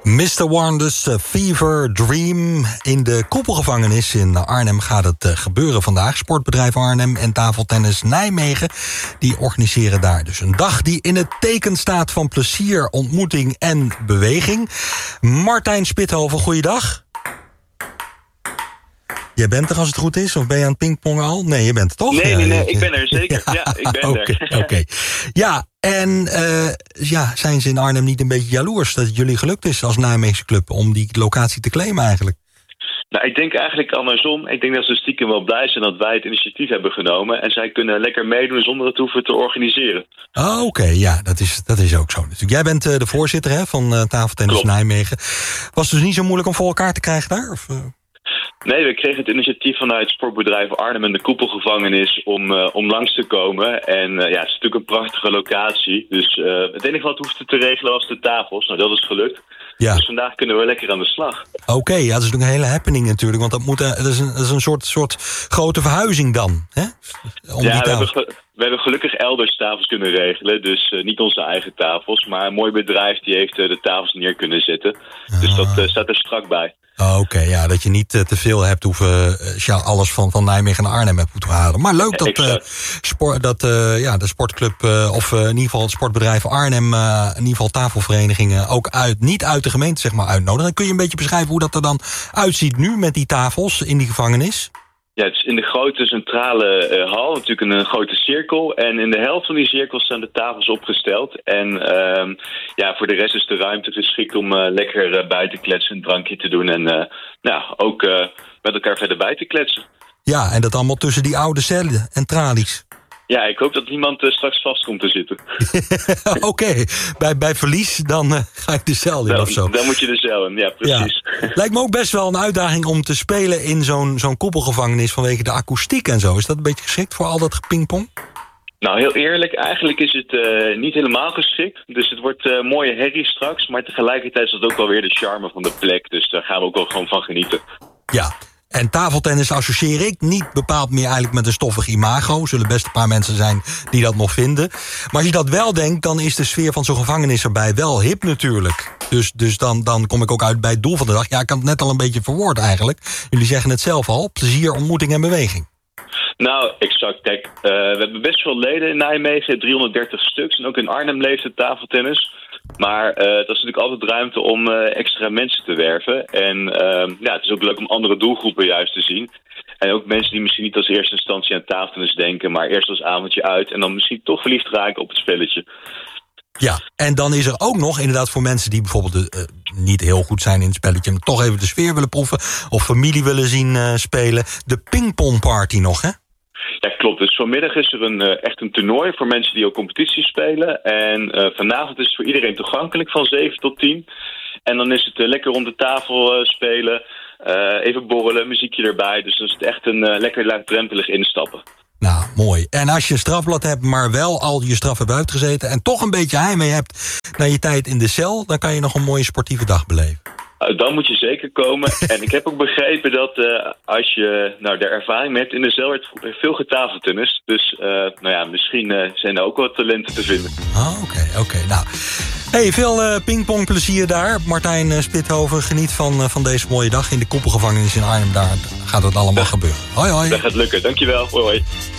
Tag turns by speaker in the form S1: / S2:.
S1: Mr. Wonders Fever Dream. In de koepelgevangenis in Arnhem gaat het gebeuren vandaag. Sportbedrijf Arnhem en Tafeltennis Nijmegen, die organiseren daar dus een dag die in het teken staat van plezier, ontmoeting en beweging. Martijn Spithoven, goeiedag. Jij bent er als het goed is? Of ben je aan het pingpongen al? Nee, je bent er toch?
S2: Nee, ik ben er zeker. Ja, ik ben er.
S1: Oké. Ja, en zijn ze in Arnhem niet een beetje jaloers dat het jullie gelukt is als Nijmeegse club om die locatie te claimen eigenlijk?
S2: Nou, ik denk eigenlijk andersom. Ik denk dat ze stiekem wel blij zijn dat wij het initiatief hebben genomen en zij kunnen lekker meedoen zonder het hoeven te organiseren.
S1: Oké, ja, dat is ook zo natuurlijk. Jij bent de voorzitter van Tafeltennis Nijmegen. Was het dus niet zo moeilijk om voor elkaar te krijgen daar? Of?
S2: Nee, we kregen het initiatief vanuit sportbedrijf Arnhem en de koepelgevangenis om langs te komen. En het is natuurlijk een prachtige locatie. Dus het enige wat we hoefden te regelen was de tafels. Nou, dat is gelukt. Ja. Dus vandaag kunnen we lekker aan de slag.
S1: Oké, ja, dat is natuurlijk een hele happening natuurlijk. Want dat is een soort grote verhuizing dan, hè?
S2: We hebben gelukkig elders tafels kunnen regelen. Dus niet onze eigen tafels. Maar een mooi bedrijf die heeft de tafels neer kunnen zetten. Dus dat staat er strak bij.
S1: Oké, ja, dat je niet te veel hebt hoeven alles van Nijmegen naar Arnhem hebt moeten halen. Maar leuk dat de sportclub, of in ieder geval het sportbedrijf Arnhem, in ieder geval tafelverenigingen ook niet uit de gemeente zeg maar uitnodigen. Dan kun je een beetje beschrijven hoe dat er dan uitziet nu met die tafels in die gevangenis? Ja,
S2: het is in de grote centrale hal, natuurlijk een grote cirkel. En in de helft van die cirkel staan de tafels opgesteld. En voor de rest is de ruimte geschikt om lekker buiten kletsen, een drankje te doen. En ook met elkaar verder bij te kletsen. Ja, en dat allemaal tussen die oude cellen en tralies. Ja, ik hoop dat niemand straks vast komt te zitten.
S1: Oké, bij verlies dan ga ik de cel in of zo.
S2: Dan moet je de cel in, ja, precies.
S1: Ja. Lijkt me ook best wel een uitdaging om te spelen in zo'n koepelgevangenis vanwege de akoestiek en zo. Is dat een beetje geschikt voor al dat gepingpong?
S2: Nou, heel eerlijk, eigenlijk is het niet helemaal geschikt. Dus het wordt mooie herrie straks, maar tegelijkertijd is dat ook wel weer de charme van de plek. Dus daar gaan we ook wel gewoon van genieten.
S1: Ja. En tafeltennis associeer ik niet bepaald meer eigenlijk met een stoffig imago. Er zullen best een paar mensen zijn die dat nog vinden. Maar als je dat wel denkt, dan is de sfeer van zo'n gevangenis erbij wel hip natuurlijk. Dus dan kom ik ook uit bij het doel van de dag. Ja, ik had het net al een beetje verwoord eigenlijk. Jullie zeggen het zelf al, plezier, ontmoeting en beweging.
S2: Nou, exact. Kijk, we hebben best veel leden in Nijmegen, 330 stuks. En ook in Arnhem leeft het tafeltennis. Maar dat is natuurlijk altijd ruimte om extra mensen te werven. En het is ook leuk om andere doelgroepen juist te zien. En ook mensen die misschien niet als eerste instantie aan tafeltennis denken, maar eerst als avondje uit en dan misschien toch verliefd raken op het spelletje.
S1: Ja, en dan is er ook nog inderdaad voor mensen die bijvoorbeeld niet heel goed zijn in het spelletje, maar toch even de sfeer willen proeven of familie willen zien spelen, de pingpongparty nog, hè?
S2: Ja, klopt. Dus vanmiddag is er echt een toernooi voor mensen die ook competitie spelen. En vanavond is het voor iedereen toegankelijk van 7 tot 10. En dan is het lekker rond de tafel spelen, even borrelen, muziekje erbij. Dus dan is het echt een lekker laagdrempelig instappen.
S1: Nou, mooi. En als je een strafblad hebt, maar wel al je straf hebt uitgezeten en toch een beetje heimwee hebt naar je tijd in de cel, dan kan je nog een mooie sportieve dag beleven.
S2: Dan moet je zeker komen. En ik heb ook begrepen dat als je de ervaring mee hebt in de cel, wordt veel getafeltennis. Dus misschien zijn er ook wat talenten te vinden.
S1: Oké. Nou, veel pingpongplezier daar. Martijn Spithoven, geniet van deze mooie dag in de koepelgevangenis in Arnhem. Daar gaat het allemaal gebeuren. Hoi.
S2: Dat gaat lukken. Dankjewel. Hoi.